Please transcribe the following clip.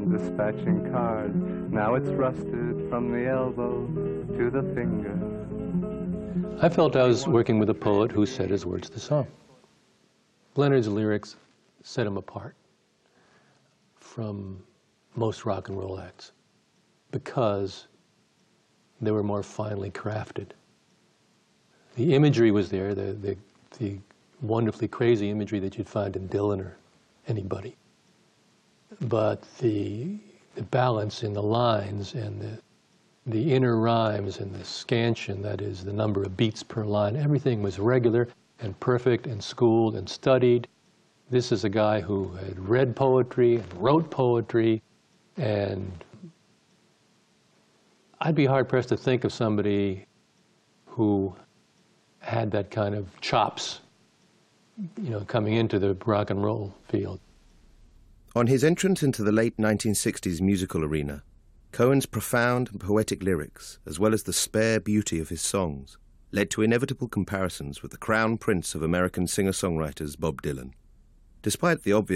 dispatching cards. Now it's rusted from the elbow to the finger. I felt I was working with a poet who set his words to song. Leonard's lyrics set him apart from most rock and roll acts because they were more finely crafted. The imagery was there, the wonderfully crazy imagery that you'd find in Dylan or anybody. But the balance in the lines and the inner rhymes and the scansion, that is the number of beats per line, everything was regular and perfect and schooled and studied. This is a guy who had read poetry and wrote poetry, and I'd be hard-pressed to think of somebody who had that kind of chops, coming into the rock and roll field. On his entrance into the late 1960s musical arena, Cohen's profound and poetic lyrics, as well as the spare beauty of his songs, led to inevitable comparisons with the crown prince of American singer-songwriters, Bob Dylan. Despite the obvious